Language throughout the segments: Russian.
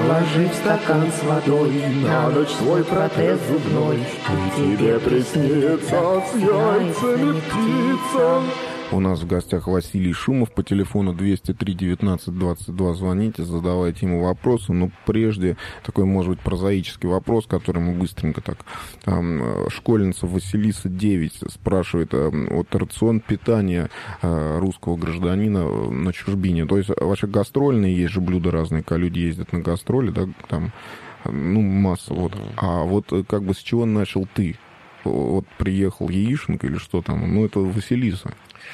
положи в стакан с водой на ночь свой протез зубной, и тебе приснится с яйцами птица. У нас в гостях Василий Шумов. По телефону 203-19-22 звоните, задавайте ему вопросы. Но прежде такой, может быть, прозаический вопрос, который мы быстренько так... Школьница Василиса 9 спрашивает вот рацион питания русского гражданина на чужбине. То есть вообще гастрольные есть же блюда разные, когда люди ездят на гастроли, да, там, ну, масса, вот. А вот как бы с чего начал ты? Вот приехал яишенка или что там? Ну, это Василиса.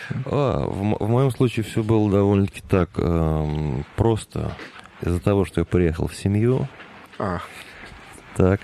В моем случае все было довольно-таки так просто. Из-за того, что я приехал в семью, так,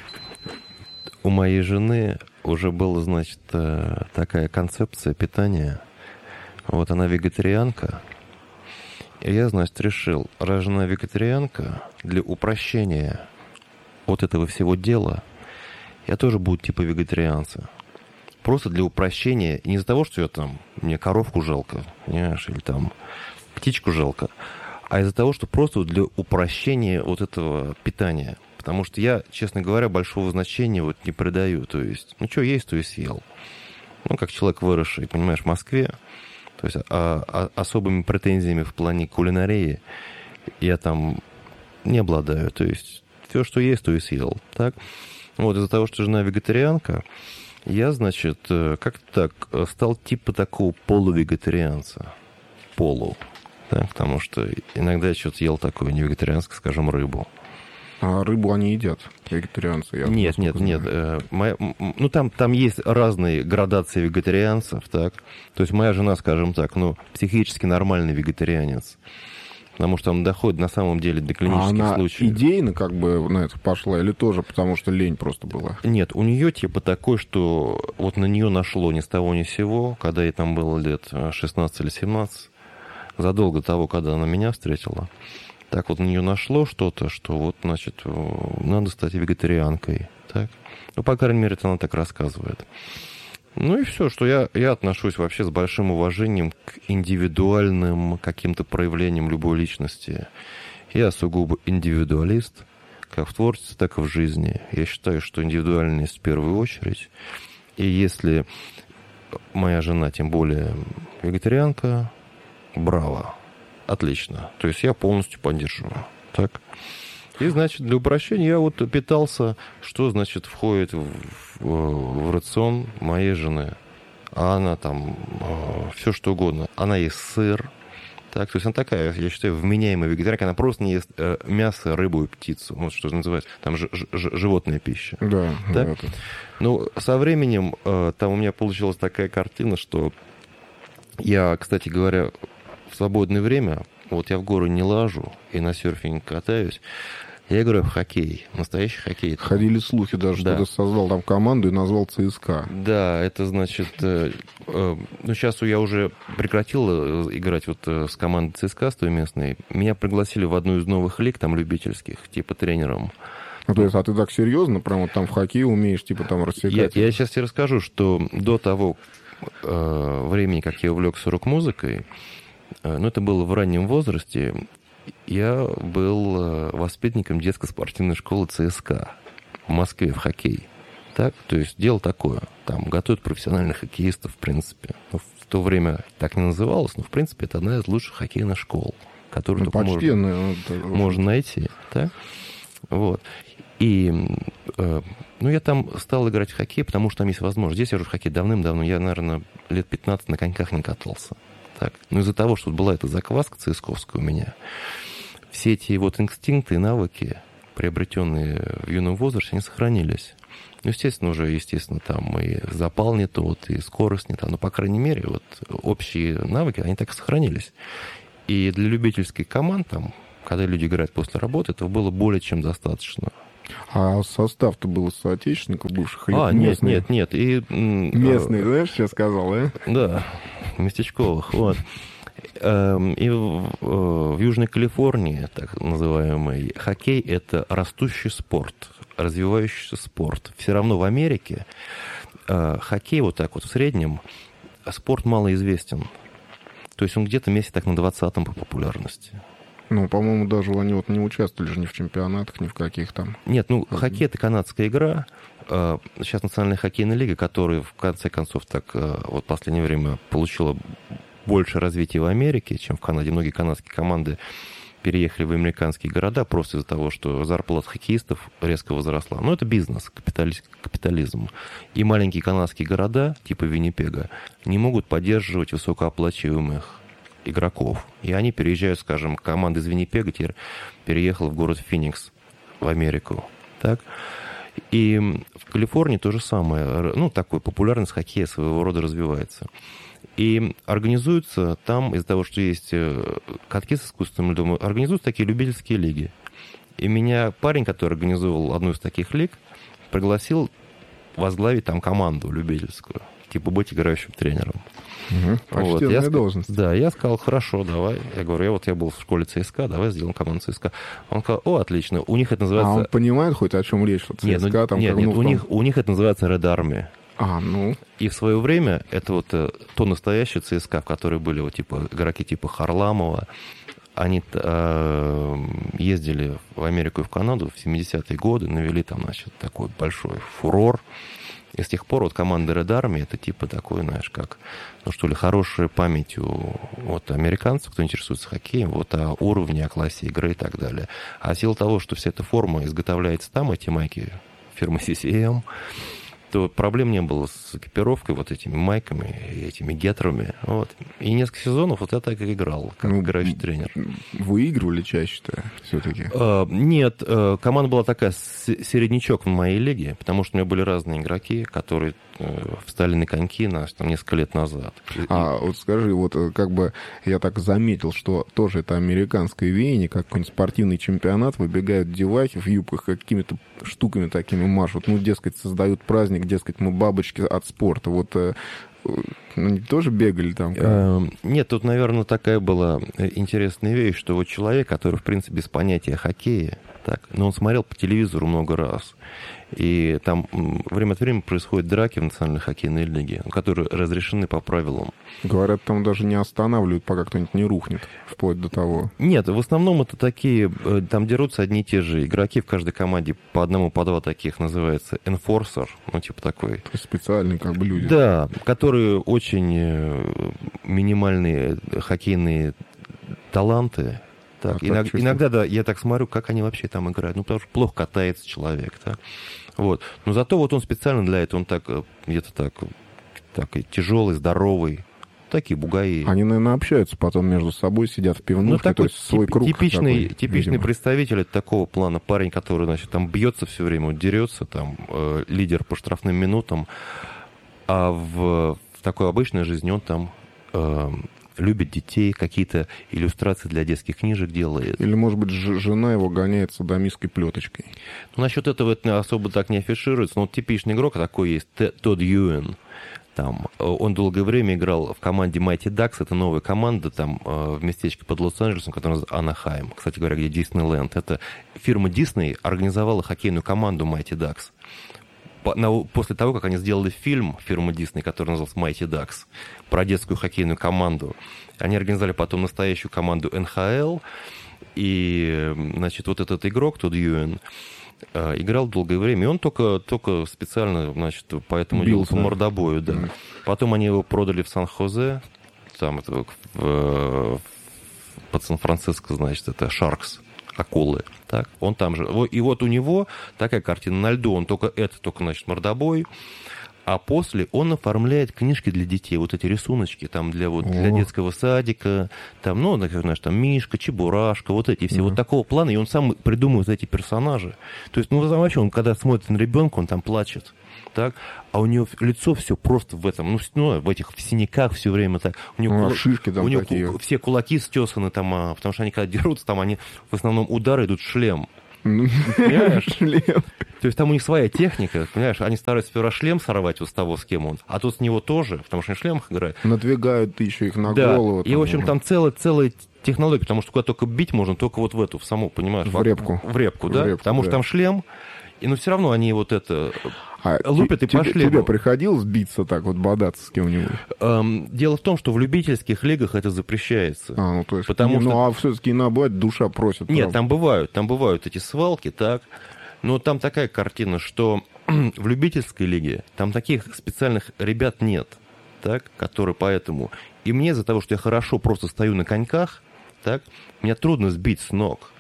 у моей жены уже была, значит, такая концепция питания. Вот она вегетарианка. И я, значит, решил, раз жена вегетарианка, для упрощения вот этого всего дела, я тоже буду типа вегетарианца. Просто для упрощения, и не из-за того, что я там, мне коровку жалко, понимаешь, или там птичку жалко, а из-за того, что просто для упрощения вот этого питания. Потому что я, честно говоря, большого значения вот не придаю. То есть, ну что есть, то и съел. Ну, как человек, выросший, понимаешь, в Москве, то есть особыми претензиями в плане кулинарии я там не обладаю. То есть все, что есть, то и съел. Так? Вот из-за того, что жена вегетарианка, я, значит, как-то так стал типа такого полувегетарианца. Да, потому что иногда я что-то ел такое не вегетарианское, скажем, рыбу. А рыбу они едят, вегетарианцы? Нет. Ну, там есть разные градации вегетарианцев, так. То есть моя жена, скажем так, ну, психически нормальный вегетарианец. Потому что там доходит на самом деле до клинических случаев. Она идейно как бы на это пошла или тоже потому что лень просто была? Нет, у нее типа такой, что вот на нее нашло ни с того ни с сего, когда ей там было лет 16 или 17, задолго до того, когда она меня встретила. Так вот на нее нашло что-то, что вот, значит, надо стать вегетарианкой. Так? Ну, по крайней мере, это она так рассказывает. Ну и все, что я отношусь вообще с большим уважением к индивидуальным каким-то проявлениям любой личности. Я сугубо индивидуалист, как в творчестве, так и в жизни. Я считаю, что индивидуальность в первую очередь. И если моя жена, тем более вегетарианка, браво, отлично. То есть я полностью поддерживаю. Так? И, значит, для упрощения я вот питался, что, значит, входит в рацион моей жены. А она там все что угодно. Она ест сыр. Так, то есть она такая, я считаю, вменяемая вегетарианка. Она просто не ест мясо, рыбу и птицу. Вот что называется, там животная пища. Да, так? Да. Ну, со временем там у меня получилась такая картина, что я, кстати говоря, в свободное время, вот я в горы не лажу и на серфинге катаюсь, я играю в хоккей, настоящий хоккей. Ходили слухи даже, да, что ты создал там команду и назвал ЦСКА. Да, это значит... ну, сейчас я уже прекратил играть вот с командой ЦСКА, с той местной. Меня пригласили в одну из новых лиг, там, любительских, типа тренером. Ну, то есть, а ты так серьезно, прям вот там в хоккей умеешь, типа там рассекать? Я сейчас тебе расскажу, что до того времени, как я увлекся рок-музыкой, ну, это было в раннем возрасте, я был воспитанником детской спортивной школы ЦСКА в Москве в хоккей. Так? То есть дело такое. Там готовят профессиональных хоккеистов, в принципе. Ну, в то время так не называлось, но, в принципе, это одна из лучших хоккейных школ, которую только можно найти. Так? Вот. И ну, я там стал играть в хоккей, потому что там есть возможность. Здесь я уже в хоккей давным-давно. Я, наверное, лет 15 на коньках не катался. Так. Но из-за того, что была эта закваска цисковская у меня, все эти вот инстинкты и навыки, приобретенные в юном возрасте, они сохранились. Ну, естественно, там и запал не тот, и скорость не та. Но, по крайней мере, вот общие навыки, они так и сохранились. И для любительских команд, там, когда люди играют после работы, этого было более чем достаточно. А состав-то был соотечественников бывших? Нет. И, местные, знаешь, что я сказал, да? Да, местечковых, вот. И в Южной Калифорнии, так называемый, хоккей – это растущий спорт, развивающийся спорт. Все равно в Америке хоккей вот так вот в среднем, спорт малоизвестен. То есть он где-то месте так на 20-м по популярности. Ну, по-моему, даже они вот не участвовали же ни в чемпионатах, ни в каких там. Нет, ну, хоккей — это канадская игра. Сейчас Национальная хоккейная лига, которая, в конце концов, так вот в последнее время получила больше развития в Америке, чем в Канаде. Многие канадские команды переехали в американские города просто из-за того, что зарплата хоккеистов резко возросла. Но это бизнес, капитализм. И маленькие канадские города, типа Виннипега, не могут поддерживать высокооплачиваемых игроков. И они переезжают, скажем, команда из Виннипега теперь переехала в город Феникс в Америку. Так? И в Калифорнии то же самое. Ну, такой популярность хоккея своего рода развивается. И организуются там, из-за того, что есть катки с искусственным льдом, организуются такие любительские лиги. И меня парень, который организовал одну из таких лиг, пригласил возглавить там команду любительскую. Типа быть играющим тренером. Почтенная вот. должность. Да, я сказал, хорошо, давай. Я говорю, я был в школе ЦСКА, давай сделаем команду ЦСКА. Он сказал, отлично, у них это называется... А он понимает хоть, о чем речь? Вот нет, ЦСКА, там, нет, у них это называется Red Army. Ну. И в свое время это вот то настоящее ЦСКА, в которой были вот, типа, игроки типа Харламова. Они ездили в Америку и в Канаду в 70-е годы, навели там, значит, такой большой фурор. И с тех пор вот команда Red Army это типа такой, знаешь, как, ну что ли, хорошая память у вот, американцев, кто интересуется хоккеем, вот о уровне, о классе игры и так далее. А в силу того, что вся эта форма изготовляется там, эти майки фирмы CCM, то проблем не было с экипировкой, вот этими майками, этими гетрами. Вот. И несколько сезонов вот я так и играл, как играющий тренер. Выигрывали чаще-то все-таки? Нет, команда была такая, середнячок в моей лиге, потому что у меня были разные игроки, которые встали на коньки там, несколько лет назад. Вот скажи, вот как бы я так заметил, что тоже это американское веяние, как какой-нибудь спортивный чемпионат, выбегают девахи в юбках, какими-то штуками такими машут, ну, дескать, создают праздник, дескать, мы бабочки от спорта. Вот они тоже бегали там? Нет, тут, наверное, такая была интересная вещь, что вот человек, который, в принципе, без понятия о хоккее, так, но он смотрел по телевизору много раз. И там время от времени происходят драки в Национальной хоккейной лиге, которые разрешены по правилам. Говорят, там даже не останавливают, пока кто-нибудь не рухнет, вплоть до того. Нет, в основном это такие, там дерутся одни и те же игроки в каждой команде, по одному, по два таких, называется enforcer, ну, типа такой. То есть специальные как бы люди. Да, которые очень минимальные хоккейные таланты. Так, иногда, да, я так смотрю, как они вообще там играют. Ну, потому что плохо катается человек, да. Вот. Но зато вот он специально для этого, он так, где-то так и тяжелый, здоровый. Такие бугаи. Они, наверное, общаются потом между собой, сидят в пивнушке, то есть свой круг. Типичный представитель такого плана. Парень, который, значит, там бьется все время, дерется, там, лидер по штрафным минутам. А в такой обычной жизни он там... любит детей, какие-то иллюстрации для детских книжек делает. Или, может быть, жена его гоняет садомистской плеточкой. Ну, насчет этого это особо так не афишируется. Но вот типичный игрок такой есть, Тодд Юэн. Там, он долгое время играл в команде Mighty Ducks. Это новая команда там, в местечке под Лос-Анджелесом, которая называется Анахайм. Кстати говоря, где Диснейленд. Это фирма Disney организовала хоккейную команду Mighty Ducks. После того, как они сделали фильм фирмы Disney, который назывался Mighty Ducks, про детскую хоккейную команду, они организовали потом настоящую команду НХЛ, и, значит, вот этот игрок, Тодд Юэн, играл долгое время, и он только специально, значит, по этому делу, по мордобою, да. Потом они его продали в Сан-Хозе, там, под Сан-Франциско, значит, это Шаркс, акулы. Так, он там же. И вот у него такая картина на льду. Он только, значит, мордобой. А после он оформляет книжки для детей. Вот эти рисуночки там для детского садика. Там, ну, знаешь, там Мишка, Чебурашка, вот эти все. Вот такого плана. И он сам придумывает эти персонажи. То есть, ну, вообще, он когда смотрит на ребенка, он там плачет. Так? А у него лицо все просто в этом, ну, в этих в синяках все время так. У него, шишки там у него такие. все кулаки стесаны там, потому что они когда дерутся, там они в основном удары идут в шлем. Понимаешь? Шлем. То есть там у них своя техника, понимаешь? Они стараются сперва шлем сорвать вот с того, с кем он, а тут с него тоже, потому что они в шлемах играют. Надвигают еще их на голову. И, в общем, там целая технология, потому что куда только бить можно, только вот в эту, в саму, понимаешь? В репку. В репку, да? Потому что там шлем, но все равно они вот это лупят и пошли. Тебе приходилось биться так, вот бодаться с кем-нибудь? Дело в том, что в любительских лигах это запрещается. Ну, то есть, а все-таки бывает, душа просит. Нет, там бывают эти свалки, так. Но там такая картина, что в любительской лиге там таких специальных ребят нет, так, которые поэтому... И мне из-за того, что я хорошо просто стою на коньках, так, меня трудно сбить с ног.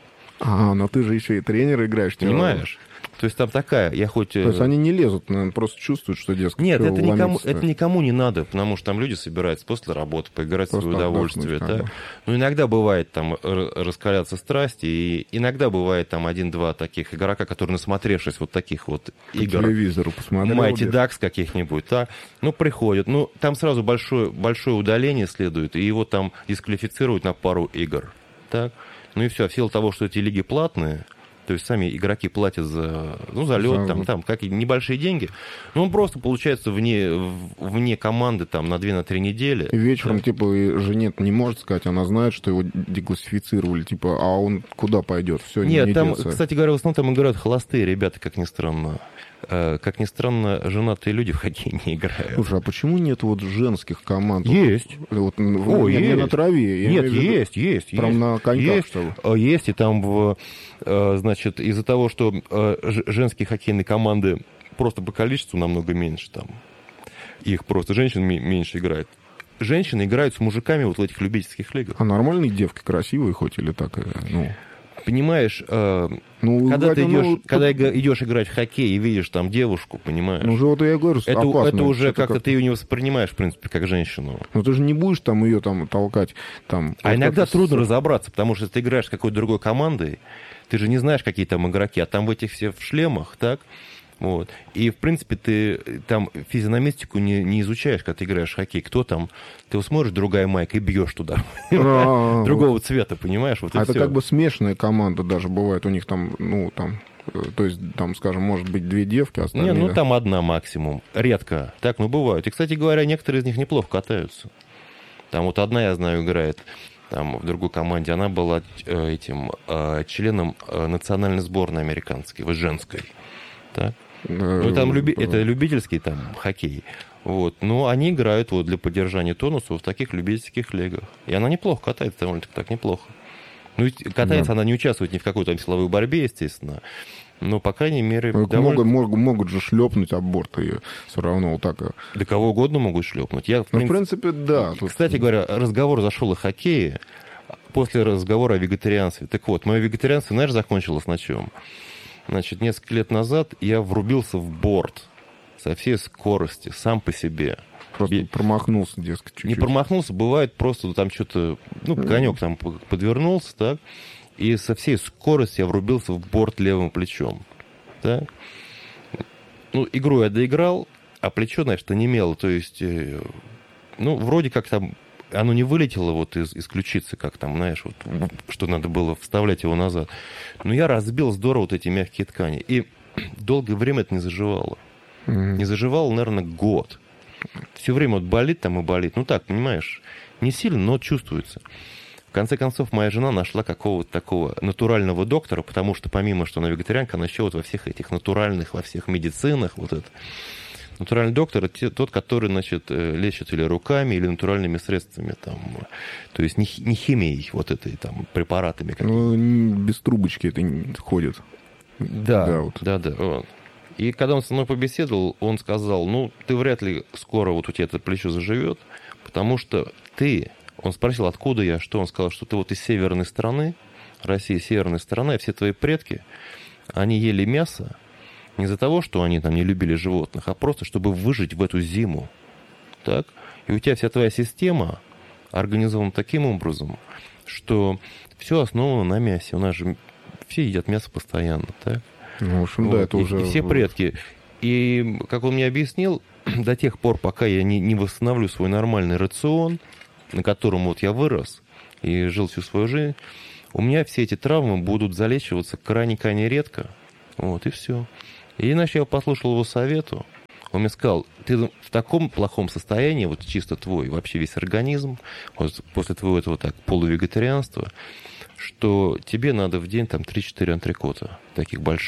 Но ты же еще и тренер играешь. Понимаешь? То есть там такая, я хоть... То есть они не лезут, наверное, просто чувствуют, что, дескать, нет, это никому не надо, потому что там люди собираются после работы поиграть в свое удовольствие. Да? Ну, иногда бывает там раскаляться страсти, и иногда бывает там 1-2 таких игрока, которые, насмотревшись вот таких вот игр... По телевизору посмотрел. Mighty Ducks каких-нибудь, так, приходят. Там сразу большое удаление следует, и его там дисквалифицируют на пару игр. Так? И все. В силу того, что эти лиги платные, то есть сами игроки платят за лед, там какие небольшие деньги. Он просто получается вне команды там на 2-3 недели. И вечером, жене не может сказать, она знает, что его деклассифицировали, а он куда пойдет? Все, нет, там, кстати говоря, в основном там играют холостые ребята, как ни странно. Как ни странно, женатые люди в хоккей не играют. Слушай, а почему нет женских команд? Есть. Есть. На траве. Нет, есть. Прям на коньках, что ли? Есть, и там, значит, из-за того, что женские хоккейные команды просто по количеству намного меньше там. Их просто женщин меньше играет. Женщины играют с мужиками вот в этих любительских лигах. А нормальные девки красивые хоть или так? Понимаешь, когда ты идешь играть в хоккей и видишь там девушку, понимаешь? Уже вот я говорю, опасно. Это уже как-то ты ее не воспринимаешь, в принципе, как женщину. Ты же не будешь там ее толкать. А иногда трудно разобраться, потому что ты играешь с какой-то другой командой, ты же не знаешь, какие там игроки, а там в этих все в шлемах, так? Вот. И, в принципе, ты там физиономистику не изучаешь, когда ты играешь в хоккей. Кто там? Ты смотришь, другая майка, и бьешь туда. Другого цвета, понимаешь? Вот это как бы смешанная команда даже бывает. У них там, то есть, там, скажем, может быть, 2 девки, остальные... Не, там 1 максимум. Редко. Так, бывают. И, кстати говоря, некоторые из них неплохо катаются. Там вот одна, я знаю, играет там в другой команде. Она была членом национальной сборной американской, женской. Так? Это любительский там хоккей. Вот. Но они играют для поддержания тонуса в таких любительских лигах. И она неплохо катается, довольно-таки так неплохо. Катается она не участвует ни в какой там силовой борьбе, естественно. Но, по крайней мере... Могут же шлепнуть об борт, и все равно вот так... Да кого угодно могут шлепнуть. В принципе, да. Кстати говоря, разговор зашел о хоккее после разговора о вегетарианстве. Так вот, мое вегетарианство, знаешь, закончилось на чем? Значит, несколько лет назад я врубился в борт со всей скорости, сам по себе. Просто промахнулся, дескать, чуть-чуть. Не промахнулся, бывает просто там что-то... конек там подвернулся, так? И со всей скорости я врубился в борт левым плечом. Так? Игру я доиграл, а плечо, значит, онемело. То есть, вроде как там... Оно не вылетело из ключицы, как там, знаешь, что надо было вставлять его назад. Но я разбил здорово эти мягкие ткани. И долгое время это не заживало. Не заживало, наверное, год. Все время болит там и болит. Так, понимаешь, не сильно, но чувствуется. В конце концов, моя жена нашла какого-то такого натурального доктора, потому что помимо, что она вегетарианка, она еще во всех этих натуральных, во всех медицинах, Натуральный доктор — это тот, который, значит, лечит или руками, или натуральными средствами, там, то есть не химией, этой, там, препаратами. Без трубочки это не ходит. Да. Вот. И когда он со мной побеседовал, он сказал, ты вряд ли скоро у тебя это плечо заживет, потому что он спросил, откуда я, что, он сказал, что ты из северной страны, Россия северная страна, и все твои предки, они ели мясо, не из-за того, что они там не любили животных, а просто чтобы выжить в эту зиму. Так? И у тебя вся твоя система организована таким образом, что все основано на мясе. У нас же все едят мясо постоянно. Так? В общем, да, это уже... И все предки. И, как он мне объяснил, до тех пор, пока я не восстановлю свой нормальный рацион, на котором я вырос и жил всю свою жизнь, у меня все эти травмы будут залечиваться крайне-крайне редко. И все. И иначе я послушал его совету. Он мне сказал, ты в таком плохом состоянии, чисто твой, вообще весь организм, после твоего этого полувегетарианства, что тебе надо в день 3-4 антрекота, таких больших.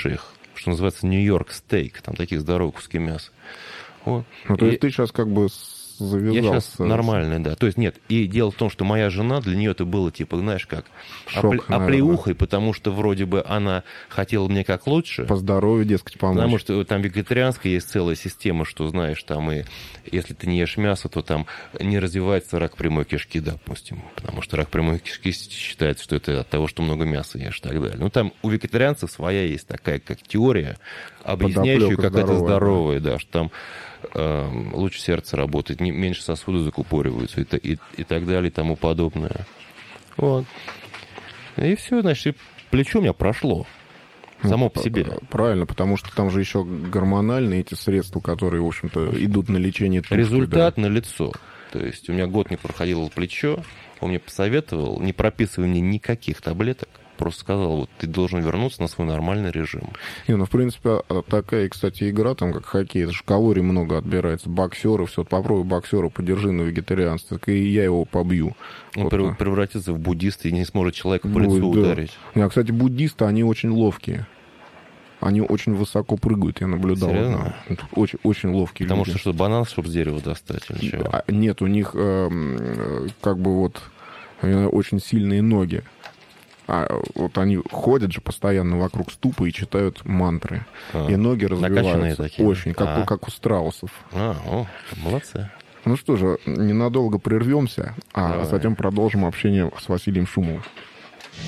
что называется, Нью-Йорк стейк, там такие здоровые куски мяса. Вот. Ну, то есть ты сейчас как бы завязался. Я сейчас нормальный, да. То есть нет, и дело в том, что моя жена, для нее это было, типа, знаешь как, шок, оплеухой, потому что вроде бы она хотела мне как лучше. По здоровью, дескать, помочь. Потому что там вегетарианская есть целая система, что, знаешь, там и если ты не ешь мясо, то там не развивается рак прямой кишки, допустим. Потому что рак прямой кишки считается, что это от того, что много мяса ешь и так далее. Ну, там у вегетарианцев своя есть такая, как теория, объясняющая, как это здоровое, да, что там лучше сердце работает, меньше сосуды закупориваются и так далее, и тому подобное. Вот. И все, значит, плечо у меня прошло. Само по себе. Правильно, потому что там же еще гормональные эти средства, которые, в общем-то, идут на лечение тушки. Результат налицо. То есть у меня год не проходило плечо, он мне посоветовал, не прописывая мне никаких таблеток, просто сказал, вот ты должен вернуться на свой нормальный режим. Не, ну, в принципе, такая, кстати, игра, там, как хоккей, это же калорий много отбирается, боксеры, все, попробуй боксера, подержи на вегетарианстве, так и я его побью. Он вот, превратится в буддиста и не сможет человека по лицу ударить. Да. Кстати, буддисты, они очень ловкие. Они очень высоко прыгают, я наблюдал. Серьезно? Очень, очень ловкие Потому люди. что банан, чтобы с дерева достать или чего? Нет, у них как бы вот очень сильные ноги. Вот они ходят же постоянно вокруг ступа и читают мантры. И ноги развиваются такие. Очень, как у страусов. Молодцы. Ну что же, ненадолго прервемся, а затем продолжим общение с Василием Шумовым.